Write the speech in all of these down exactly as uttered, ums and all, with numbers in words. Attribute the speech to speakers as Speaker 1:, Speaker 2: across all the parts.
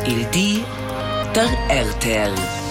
Speaker 1: Il di der R T L.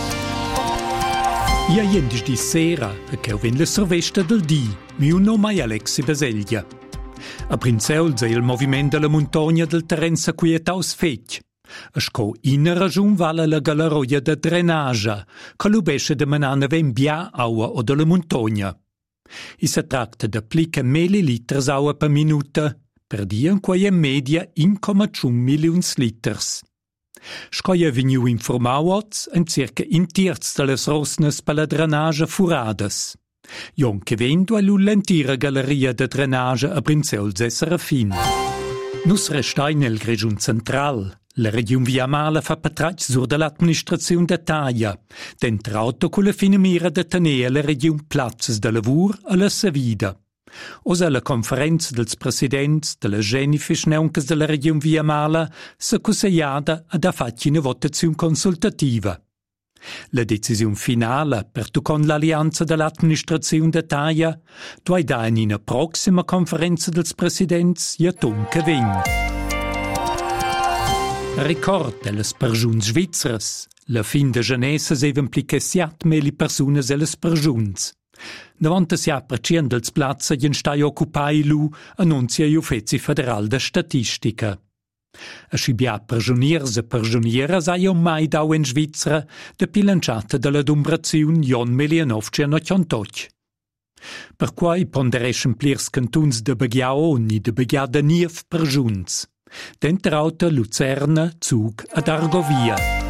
Speaker 2: Ja, jendisch di sera, perché ho venne la servesta del di. Mio nome è Alexi Baseglia. A Prinzeul sei il movimento della montagna del Terenza quietaus fetch. A sco in ragione vale la galleria de drainage, che lo besce de manana ven bia aua o della montagna. I si tratta de plica milliliters aua per minuta, per dia in quei media uno virgola cinque milioni liters. Scoia vegniu informauots en circa in terz delle rosnes per la drainage furades. Jon che vendo a l'ulentira galleria de drainage a Prinzeul Serafin. Nus restai nel Grigiun Central. La regione Via Mala fa patrac sur dell'amministrazione de Taia, d'entrauto con la fine mira de tenere la regione plazzes de lavur a la sa vida. Osa la conferenza dels presidents della Genifisch neuncas della regione Via Mala sa cuseiada ad a fatti una votazione consultativa. La decisione finale per tu con l'alleanza dell'amministrazione de Taia dovai da in una prossima conferenza dels presidents ja tonca vegn. Ricord delle spergiuns svizzers. La fin de genesas even plica siat meli personas e les spergiuns. Davant si apprecian dels plazza gen stai occupai lu annunzia i Uffizi Federal de Statistica. A scibia pergiuniers e pergiunieras hai mai dau in Svizzera de pilanciata della dumbraziun Jon millenovecentottantotto. Per quai pondereschen plirs cantuns de begia ogni de begia de nief pergiuns. D'entrauta Luzerna, Zug ad Argovia.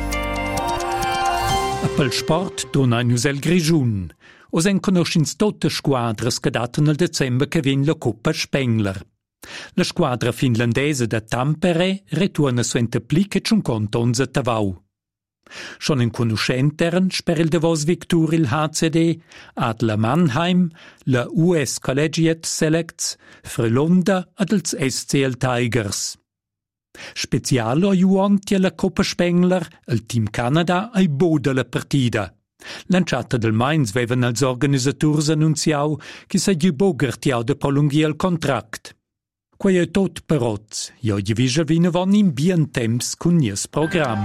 Speaker 2: A pel sport torna nus el Grigiun. Os en conoscins tote squadras che daten al Dezember che vien la Coppa Spengler. La squadra finlandese da Tampere returna suente plica ciun contons a Tavau. Schon en conoscenteren sper il davos victur il H C D, Adler Mannheim, la U S Collegiate Selects, Frölunda ad els S C L Tigers. Specialo aiuanti alla Coppa Spengler, il Team Canada ai boda la partida. Lanciata del Mainz vevan als organisaturs annunziau che sa giu bogertiau de prolungia il contract. Quai è tot peroz, jo divisa vina von in bien temps con nies program.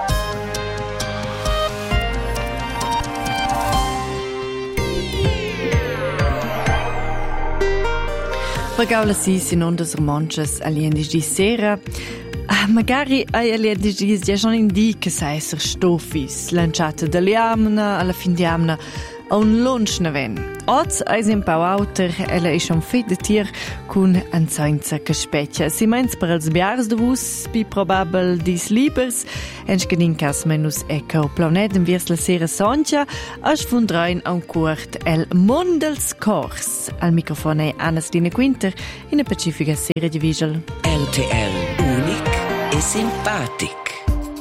Speaker 3: Pagaula si sin ondas romanches aliendis di sera. Ah, magari ai aliendis di già schon in di che sa esser stofis, lanciata dall'amna alla fin di amna a un lunch neven. Oz eis in pau auter, ella è schon fit de tier cun anzainza che specchia. Si meins per els biars de vus, bi probabel dis libers, ensch gedin cas menus eco planet en viers la sera sonja, as fundrein an curt el Mondels Kors. Al microfono è Anastine Quinter in a pacifica sera di Vigil.
Speaker 1: R T L, unic e simpatic.